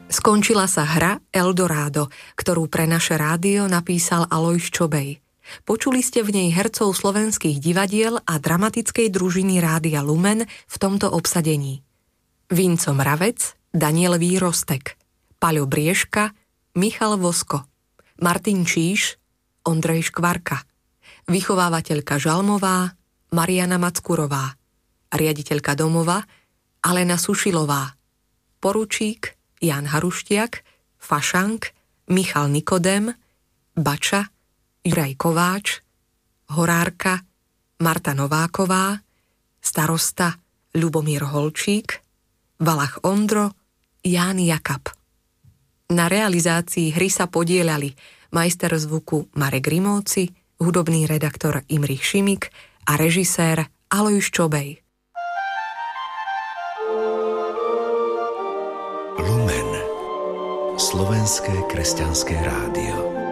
Skončila sa hra Eldorado, ktorú pre naše rádio napísal Alojz Čobej. Počuli ste v nej hercov slovenských divadiel a dramatickej družiny Rádia Lumen v tomto obsadení. Vinco Mravec, Daniel Výrostek, Paľo Briežka, Michal Vosko, Martin Číš, Ondrej Škvarka, vychovávateľka Žalmová, Mariana Mackurová, riaditeľka domova Alena Sušilová, poručík Jan Haruštiak, Fašank, Michal Nikodem, Bača, Juraj Kováč, horárka Marta Nováková, starosta Ľubomír Holčík, Valach Ondro, Ján Jakab. Na realizácii hry sa podieľali majster zvuku Marek Grimovci, hudobný redaktor Imrich Šimik a režisér Alojz Čobej. Lumen, slovenské kresťanské rádio.